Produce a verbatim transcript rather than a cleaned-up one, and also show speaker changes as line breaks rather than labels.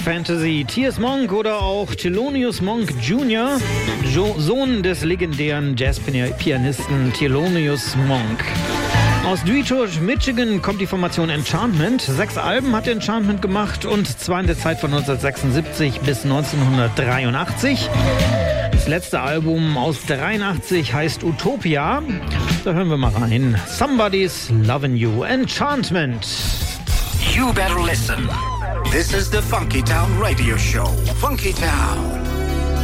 Fantasy. T S. Monk oder auch Thelonious Monk Junior, jo- Sohn des legendären Jazzpianisten Thelonious Monk. Aus Detroit, Michigan kommt die Formation Enchantment. Sechs Alben hat Enchantment gemacht und zwar in der Zeit von neunzehnhundertsechsundsiebzig bis neunzehnhundertdreiundachtzig. Das letzte Album aus dreiundachtzig heißt Utopia. Da hören wir mal rein. Somebody's Lovin' You, Enchantment.
You better listen. This is the Funky Town Radio Show. Funky Town.